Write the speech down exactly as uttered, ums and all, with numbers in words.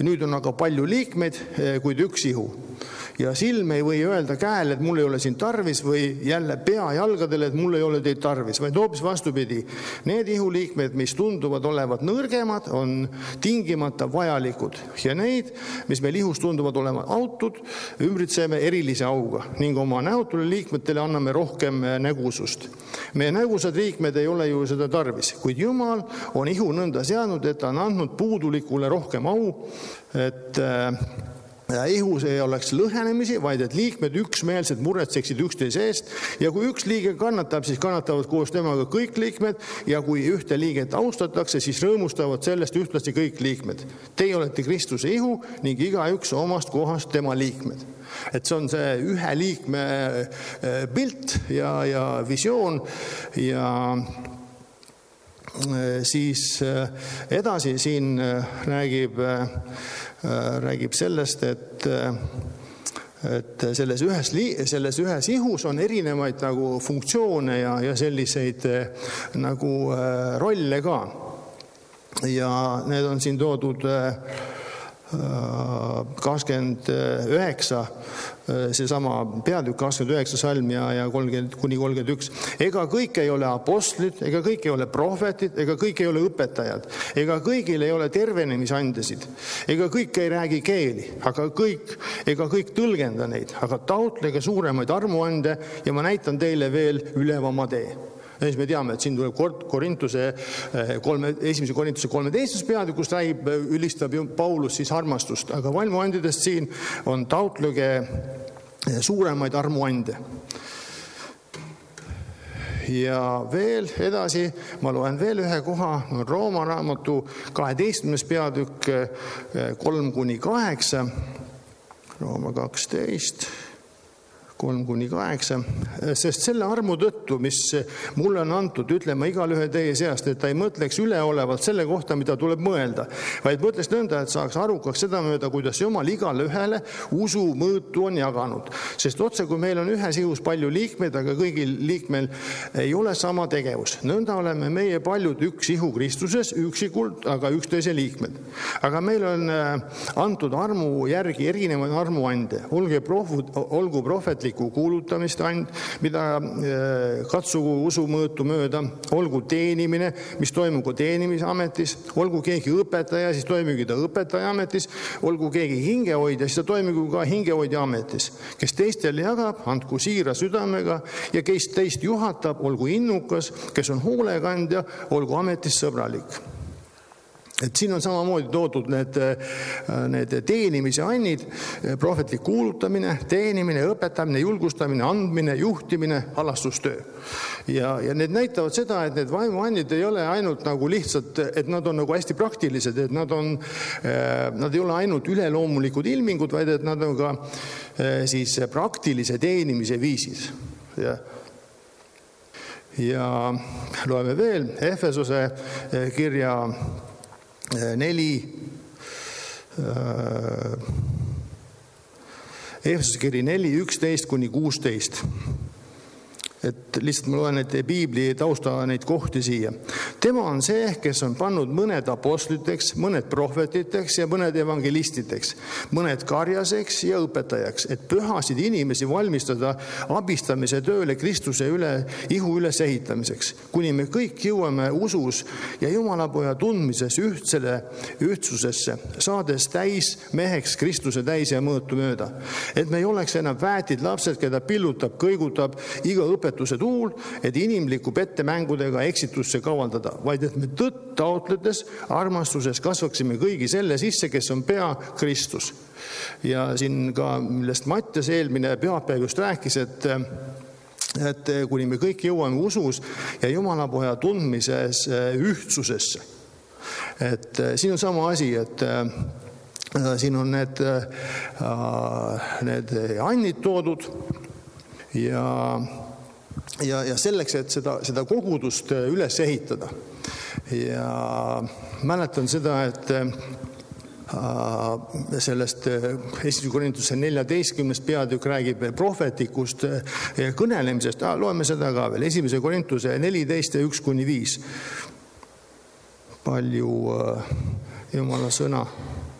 Nüüd on aga palju liikmeid, kuid üks ihu. Ja silm ei või öelda käele, et mul ei ole siin tarvis või jälle pea jalgadele, et mul ei ole teid tarvis, vaid hoopis vastupidi. Need ihuliikmed, mis tunduvad olevat nõrgemad, on tingimata vajalikud ja neid, mis meil ihus tunduvad olevat autud, ümbritseme erilise auga ning oma näotule liikmetele anname rohkem nägusust. Meie nägusad liikmed ei ole ju seda tarvis, kuid Jumal on ihu nõnda seadnud, et ta on andnud puudulikule rohkem au, et ja ihus ei oleks lõhenemisi, vaid et liikmed üksmeelselt muretseksid üksteise eest ja kui üks liige kannatab, siis kannatavad koos temaga kõik liikmed ja kui ühte liiget austatakse, siis rõõmustavad sellest ühtlasi kõik liikmed. Teie olete Kristuse ihu ning igaüks omast kohast tema liikmed. Et see on see ühe liikme pilt ja, ja visioon ja siis edasi siin räägib räägib sellest, et, et selles, ühes, selles ühes ihus on erinevaid nagu funktsioone ja, ja selliseid nagu rolle ka. Ja need on siin toodud kakskümmend üheksa, seesama peatükk kakskümmend üheksa salm ja, ja kolmkümmend kuni kolmkümmend üks. Ega kõik ei ole apostlid, ega kõik ei ole prohvetid, ega kõik ei ole õpetajad, ega kõigil ei ole tervenemisandesid, ega kõik ei räägi keeli, aga kõik, ega kõik tõlgenda neid, aga taotlege suuremaid armuande ja ma näitan teile veel ülevama tee. Ja siis me teame, et siin tuleb Korintuse, kolme, esimese Korintuse kolmeteistkümnes peatükust räägib, ülistab Paulus siis armastust, aga vaimuandidest siin on taotlege suuremaid armuande. Ja veel edasi, ma loen veel ühe koha, Rooma raamatu kaheteistkümnes peatükk kolm kuni kaheksa, Rooma kaksteist, kolm kuni kaheksa, sest selle armu tõttu, mis mulle on antud, ütlema igal ühe teie seast, et ta ei mõtleks üleolevalt selle kohta, mida tuleb mõelda, vaid mõtleks nõnda, et saaks arukaks seda mööda, kuidas Jumal igale ühele usu mõõtu on jaganud. Sest otse, kui meil on ühes ihus palju liikmeid, aga kõigil liikmel ei ole sama tegevus. Nõnda oleme meie paljud üks ihu Kristuses, üksikult, aga üksteise liikmed. Aga meil on antud armu järgi erinevaid armuande. Olgu prohvud, olgu prohvetlik kuulutamist and, mida katsugu usumõõtu mööda, olgu teenimine, mis toimugu teenimisametis, olgu keegi õpetaja, siis toimugi ta õpetaja ametis, olgu keegi hingehoidja, siis ta toimugu ka hingehoidja ametis. Kes teistel jagab, andku siira südamega ja kes teist juhatab, olgu innukas, kes on hoolekandja, olgu ametis sõbralik. Et siin on samamoodi toodud need, need teenimise annid, prohvetlik kuulutamine, teenimine, õpetamine, julgustamine, andmine, juhtimine, halastustöö. Ja, ja need näitavad seda, et need vaimuannid ei ole ainult nagu lihtsalt, et nad on nagu hästi praktilised, et nad, on, nad ei ole ainult üleloomulikud ilmingud, vaid et nad on ka siis praktilise teenimise viisid. Ja ja loeme veel Efesose kirja neli, Efesose kiri neli, üksteist kuni kuusteist. Et lihtsalt ma loen neid piibli tausta neid kohti siia. Tema on see, kes on pannud mõned apostliteks, mõned prohvetiteks ja mõned evangelistiteks, mõned karjaseks ja õpetajaks, et pühasid inimesi valmistada abistamise tööle Kristuse üle, ihu üles ehitamiseks, kuni me kõik jõuame usus ja Jumalapoja tundmises ühtsele ühtsusesse, saades täis meheks Kristuse täis ja mõõtu mööda. Et me ei oleks enam väetid lapsed, keda pillutab, kõigutab iga õpetaja tuul, et inimliku pettemängudega eksitusse kavaldada, vaid et me tõtt taotledes armastuses kasvaksime kõigi selle sisse, kes on pea Kristus. Ja siin ka, millest Mattias eelmine pühapäev just rääkis, et et kuni me kõik jõuame usus ja Jumalapoja tundmises ühtsusesse. Et siin on sama asi, et siin on need, need annid toodud ja Ja, ja selleks, et seda, seda kogudust üles ehitada. Ja mäletan seda, et sellest esimese Korintuse neljateistkümnest peatükk räägib prohvetikust kõnelemisest. Loeme seda ka veel. Esimese Korintuse neliteist ja üks kuni viis. Palju Jumala sõna.